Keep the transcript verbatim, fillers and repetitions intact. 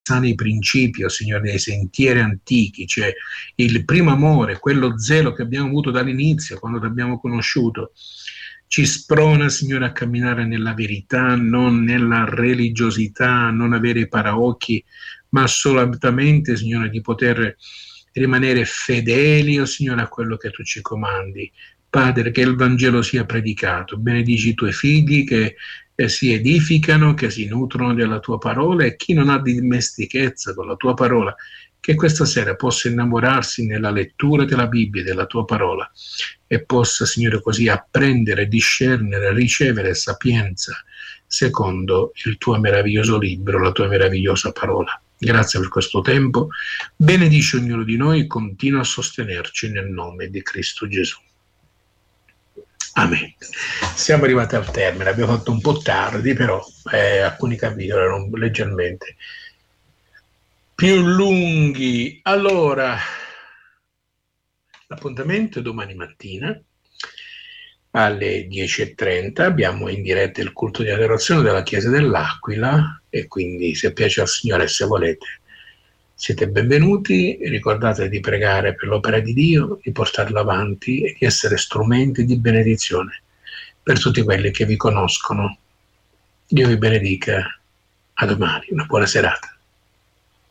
sani principi, oh Signore, dei sentieri antichi, cioè il primo amore, quello zelo che abbiamo avuto dall'inizio, quando ti abbiamo conosciuto. Ci sprona, Signore, a camminare nella verità, non nella religiosità, non avere paraocchi, ma solamente, Signore, di poter rimanere fedeli, oh Signore, a quello che tu ci comandi. Padre, che il Vangelo sia predicato, benedici i tuoi figli che eh, si edificano, che si nutrono della tua parola, e chi non ha dimestichezza con la tua parola, che questa sera possa innamorarsi nella lettura della Bibbia e della tua parola e possa, Signore, così apprendere, discernere, ricevere sapienza secondo il tuo meraviglioso libro, la tua meravigliosa parola. Grazie per questo tempo. Benedici ognuno di noi, continua a sostenerci nel nome di Cristo Gesù. Amen. Siamo arrivati al termine, abbiamo fatto un po' tardi, però eh, alcuni capitoli erano leggermente più lunghi. Allora, l'appuntamento è domani mattina alle dieci e trenta, abbiamo in diretta il culto di adorazione della Chiesa dell'Aquila, e quindi se piace al Signore e se volete siete benvenuti. Ricordate di pregare per l'opera di Dio, di portarla avanti e di essere strumenti di benedizione per tutti quelli che vi conoscono. Dio vi benedica. A domani, una buona serata.